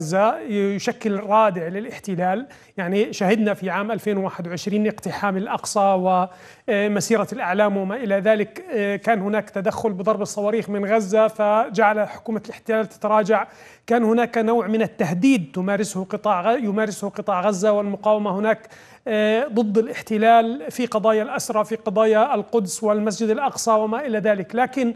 غزة يشكل رادع للاحتلال. يعني شهدنا في عام 2021 اقتحام الأقصى ومسيرة الأعلام وما إلى ذلك، كان هناك تدخل بضرب الصواريخ من غزة فجعل حكومة الاحتلال تتراجع. كان هناك نوع من التهديد يمارسه قطاع غزة والمقاومة هناك ضد الاحتلال في قضايا الأسرى، في قضايا القدس والمسجد الأقصى وما إلى ذلك. لكن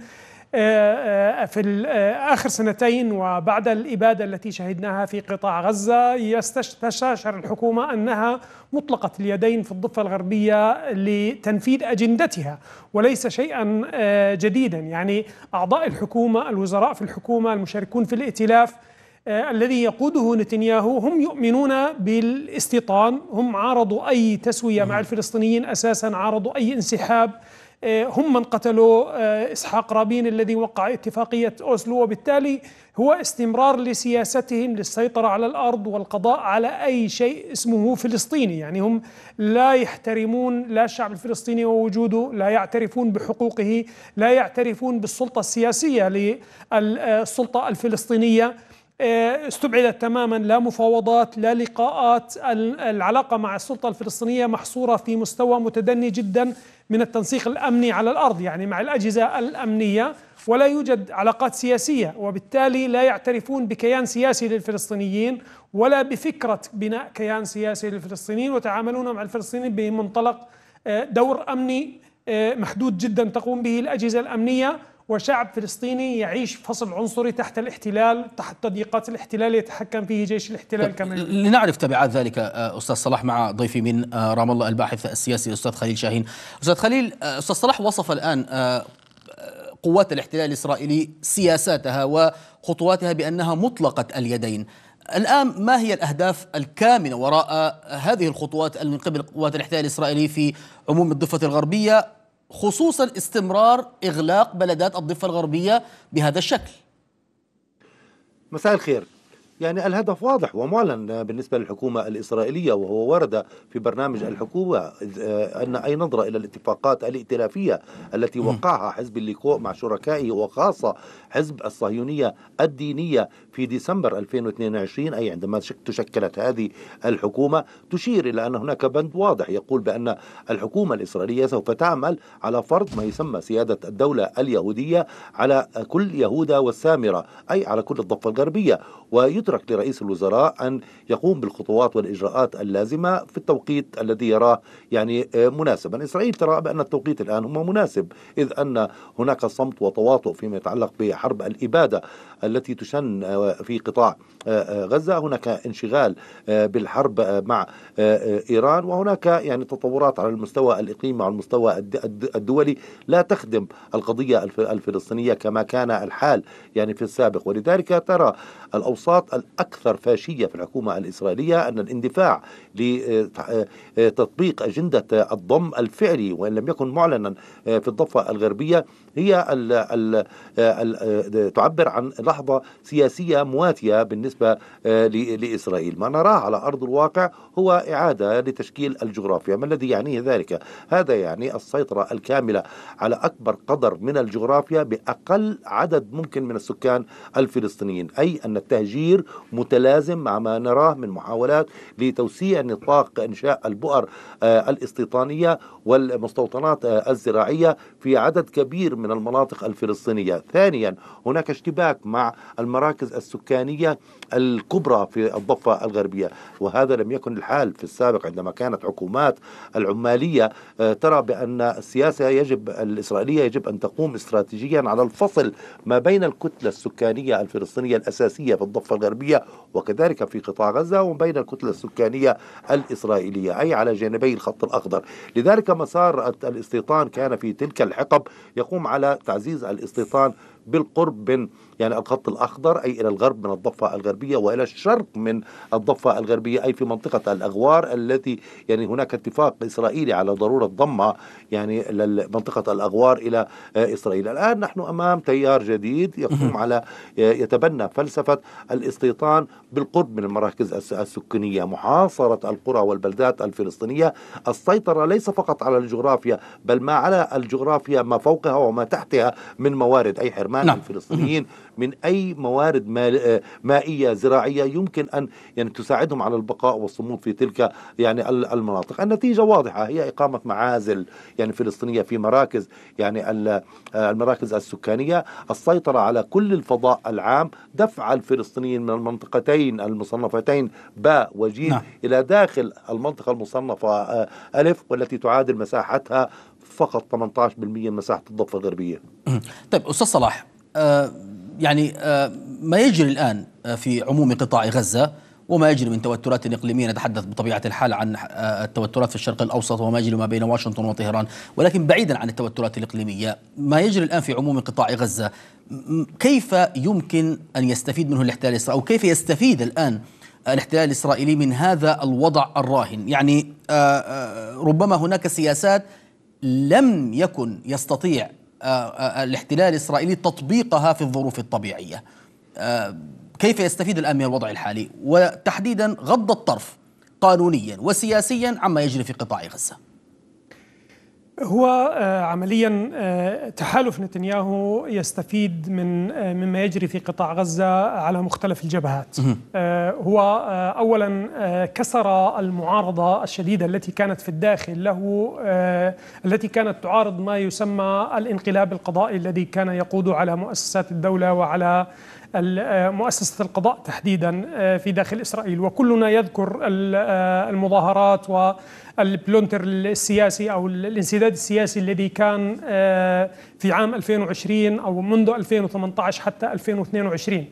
في آخر سنتين وبعد الإبادة التي شهدناها في قطاع غزة تستشعر الحكومة أنها مطلقة اليدين في الضفة الغربية لتنفيذ أجندتها وليس شيئا جديدا. يعني أعضاء الحكومة، الوزراء في الحكومة، المشاركون في الائتلاف الذي يقوده نتنياهو هم يؤمنون بالاستيطان، هم عارضوا أي تسوية مع الفلسطينيين، أساسا عارضوا أي انسحاب، هم من قتلوا إسحاق رابين الذي وقع اتفاقية أوسلو، وبالتالي هو استمرار لسياستهم للسيطرة على الأرض والقضاء على أي شيء اسمه فلسطيني. يعني هم لا يحترمون لا الشعب الفلسطيني ووجوده، لا يعترفون بحقوقه، لا يعترفون بالسلطة السياسية للسلطة الفلسطينية. استبعدت تماما، لا مفاوضات لا لقاءات. العلاقة مع السلطة الفلسطينية محصورة في مستوى متدني جدا من التنسيق الأمني على الأرض، يعني مع الأجهزة الأمنية، ولا يوجد علاقات سياسية، وبالتالي لا يعترفون بكيان سياسي للفلسطينيين ولا بفكرة بناء كيان سياسي للفلسطينيين، وتعاملون مع الفلسطينيين بمنطلق دور أمني محدود جدا تقوم به الأجهزة الأمنية، وشعب فلسطيني يعيش فصل عنصري تحت الاحتلال، تحت تضييقات الاحتلال يتحكم فيه جيش الاحتلال كما يريد. لنعرف تبعات ذلك أستاذ صلاح مع ضيفي من رام الله الباحث السياسي أستاذ خليل شاهين. أستاذ خليل، أستاذ صلاح وصف الآن قوات الاحتلال الإسرائيلي سياساتها وخطواتها بأنها مطلقة اليدين. الآن ما هي الأهداف الكامنة وراء هذه الخطوات من قبل قوات الاحتلال الإسرائيلي في عموم الضفة الغربية، خصوصا استمرار إغلاق بلدات الضفة الغربية بهذا الشكل؟ مساء الخير. يعني الهدف واضح ومعلن بالنسبة للحكومة الإسرائيلية، وهو ورد في برنامج الحكومة أن أي نظرة إلى الاتفاقات الائتلافية التي وقعها حزب الليكو مع شركائه وخاصة حزب الصهيونية الدينية في ديسمبر 2022، أي عندما تشكلت هذه الحكومة، تشير إلى أن هناك بند واضح يقول بأن الحكومة الإسرائيلية سوف تعمل على فرض ما يسمى سيادة الدولة اليهودية على كل يهودا والسامرة، أي على كل الضفة الغربية، ويترك لرئيس الوزراء أن يقوم بالخطوات والإجراءات اللازمة في التوقيت الذي يراه يعني مناسبا. إسرائيل ترى بأن التوقيت الآن هو مناسب، إذ أن هناك صمت وتواطؤ فيما يتعلق بحرب الإبادة التي تشن في قطاع غزة، هناك انشغال بالحرب مع إيران، وهناك يعني تطورات على المستوى الإقليمي وعلى المستوى الدولي لا تخدم القضية الفلسطينية كما كان الحال يعني في السابق. ولذلك ترى الأوساط الأكثر فاشية في الحكومة الإسرائيلية أن الاندفاع لتطبيق أجندة الضم الفعلي وإن لم يكن معلنا في الضفة الغربية هي تعبر عن لحظة سياسية مواتية بالنسبة لإسرائيل. ما نراه على أرض الواقع هو إعادة لتشكيل الجغرافيا. ما الذي يعنيه ذلك؟ هذا يعني السيطرة الكاملة على أكبر قدر من الجغرافيا بأقل عدد ممكن من السكان الفلسطينيين، أي أن التهجير متلازم مع ما نراه من محاولات لتوسيع نطاق إنشاء البؤر الاستيطانية والمستوطنات الزراعية في عدد كبير من المناطق الفلسطينية. ثانيا، هناك اشتباك مع المراكز السكانية الكبرى في الضفة الغربية، وهذا لم يكن الحال في السابق عندما كانت حكومات العمالية ترى بأن السياسة الإسرائيلية يجب أن تقوم استراتيجيا على الفصل ما بين الكتلة السكانية الفلسطينية الأساسية في الضفة الغربية وكذلك في قطاع غزة وبين الكتلة السكانية الإسرائيلية، أي على جانبي الخط الأخضر. لذلك مسار الاستيطان كان في تلك الحقب يقوم على تعزيز الاستيطان بالقرب من يعني الخط الأخضر، أي إلى الغرب من الضفة الغربية وإلى الشرق من الضفة الغربية، أي في منطقة الأغوار التي يعني هناك اتفاق إسرائيلي على ضرورة ضمها يعني منطقة الأغوار إلى إسرائيل. الآن نحن أمام تيار جديد يقوم على يتبنى فلسفة الاستيطان بالقرب من المراكز السكانية، محاصرة القرى والبلدات الفلسطينية، السيطرة ليس فقط على الجغرافيا بل ما على الجغرافيا ما فوقها وما تحتها من موارد، أي حرمان حرمان الفلسطينيين من أي موارد مائية زراعية يمكن أن يعني تساعدهم على البقاء والصمود في تلك يعني المناطق. النتيجة واضحة، هي إقامة معازل يعني فلسطينية في مراكز يعني المراكز السكانية، السيطرة على كل الفضاء العام، دفع الفلسطينيين من المنطقتين المصنفتين باء وجيم إلى داخل المنطقة المصنفة ألف، والتي تعادل مساحتها فقط 18% من مساحة الضفة الغربية. طيب أستاذ صلاح، ما يجري الآن في عموم قطاع غزة وما يجري من توترات إقليمية، نتحدث بطبيعة الحال عن التوترات في الشرق الأوسط وما يجري ما بين واشنطن وطهران، ولكن بعيدا عن التوترات الإقليمية، ما يجري الآن في عموم قطاع غزة كيف يمكن أن يستفيد منه الاحتلال الإسرائيلي، أو كيف يستفيد الآن الاحتلال الإسرائيلي من هذا الوضع الراهن؟ يعني ربما هناك سياسات لم يكن يستطيع الاحتلال الإسرائيلي تطبيقها في الظروف الطبيعية. كيف يستفيد الآن من الوضع الحالي، وتحديدا غض الطرف قانونيا وسياسيا عما يجري في قطاع غزة؟ هو عمليا تحالف نتنياهو يستفيد مما يجري في قطاع غزة على مختلف الجبهات. هو أولا كسر المعارضة الشديدة التي كانت في الداخل له، التي كانت تعارض ما يسمى الانقلاب القضائي الذي كان يقود على مؤسسات الدولة وعلى مؤسسة القضاء تحديدا في داخل إسرائيل. وكلنا يذكر المظاهرات والبلونتر السياسي أو الانسداد السياسي الذي كان في عام 2020 أو منذ 2018 حتى 2022.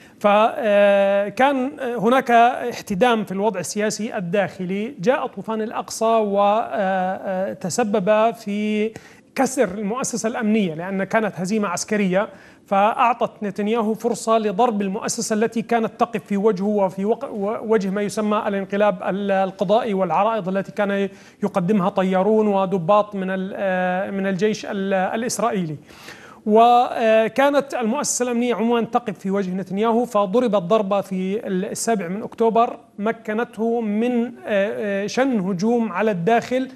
فكان هناك احتدام في الوضع السياسي الداخلي. جاء طوفان الأقصى وتسبب في كسر المؤسسة الأمنية، لأن كانت هزيمة عسكرية، فأعطت نتنياهو فرصة لضرب المؤسسة التي كانت تقف في وجهه وفي وجه ما يسمى الانقلاب القضائي والعرائض التي كان يقدمها طيارون وضباط من الجيش الإسرائيلي. وكانت المؤسسة الأمنية عموما تقف في وجه نتنياهو، فضربت ضربة في 7 أكتوبر مكنته من شن هجوم على الداخل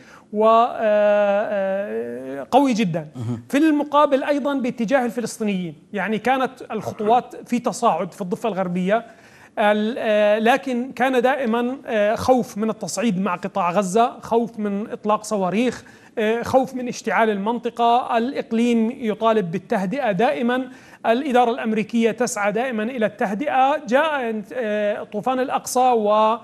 وقوي جدا. في المقابل أيضا باتجاه الفلسطينيين، يعني كانت الخطوات في تصاعد في الضفة الغربية، لكن كان دائما خوف من التصعيد مع قطاع غزة، خوف من إطلاق صواريخ، خوف من اشتعال المنطقة. الإقليم يطالب بالتهدئة دائما، الإدارة الأمريكية تسعى دائما إلى التهدئة. جاء طوفان الأقصى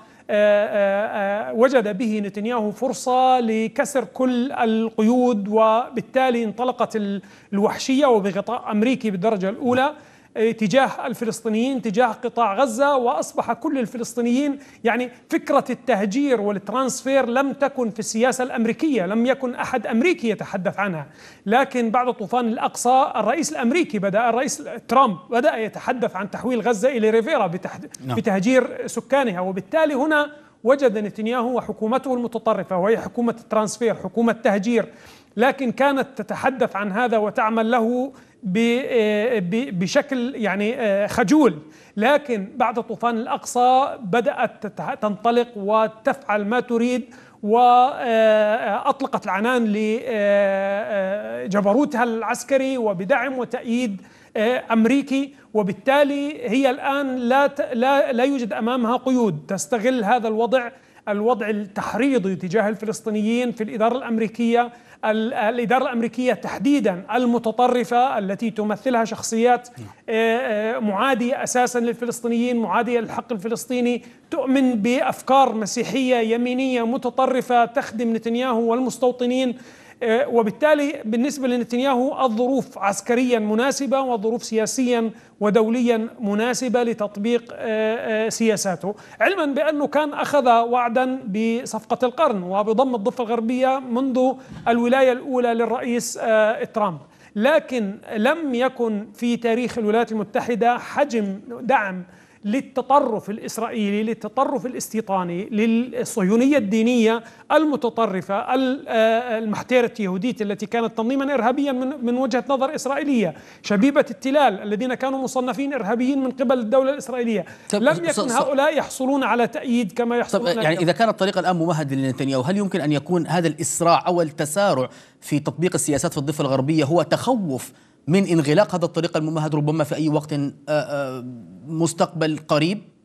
وجد به نتنياهو فرصة لكسر كل القيود، وبالتالي انطلقت الوحشية وبغطاء أمريكي بالدرجة الأولى تجاه الفلسطينيين، تجاه قطاع غزة. وأصبح كل الفلسطينيين، يعني فكرة التهجير والترانسفير لم تكن في السياسة الأمريكية، لم يكن أحد أمريكي يتحدث عنها. لكن بعد طوفان الأقصى الرئيس الأمريكي الرئيس ترامب بدأ يتحدث عن تحويل غزة إلى ريفيرا بتهجير سكانها. وبالتالي هنا وجد نتنياهو وحكومته المتطرفة، وهي حكومة الترانسفير، حكومة تهجير، لكن كانت تتحدث عن هذا وتعمل له بشكل يعني خجول. لكن بعد طوفان الأقصى بدأت تنطلق وتفعل ما تريد، وأطلقت العنان لجبروتها العسكري وبدعم وتأييد أمريكي. وبالتالي هي الآن لا يوجد أمامها قيود، تستغل هذا الوضع التحريضي تجاه الفلسطينيين في الإدارة الأمريكية. الإدارة الأمريكية تحديدا المتطرفة التي تمثلها شخصيات معادية أساسا للفلسطينيين، معادية للحق الفلسطيني، تؤمن بأفكار مسيحية يمينية متطرفة تخدم نتنياهو والمستوطنين. وبالتالي بالنسبة لنتنياهو الظروف عسكريا مناسبة وظروف سياسيا ودوليا مناسبة لتطبيق سياساته، علما بأنه كان أخذ وعدا بصفقة القرن وبضم الضفة الغربية منذ الولاية الأولى للرئيس ترامب. لكن لم يكن في تاريخ الولايات المتحدة حجم دعم للتطرف الإسرائيلي، للتطرف الاستيطاني، للصهيونية الدينية المتطرفة المحتيرة يهودية التي كانت تنظيما إرهابيا من وجهة نظر إسرائيلية، شبيبة التلال الذين كانوا مصنفين إرهابيين من قبل الدولة الإسرائيلية. لم يكن هؤلاء يحصلون على تأييد كما يحصلون. يعني إذا كان الطريق الآن ممهد لنتنياهو، هل يمكن أن يكون هذا الإسراع أو التسارع في تطبيق السياسات في الضفة الغربية هو تخوف من انغلاق هذا الطريق الممهد ربما في أي وقت مستقبل قريب؟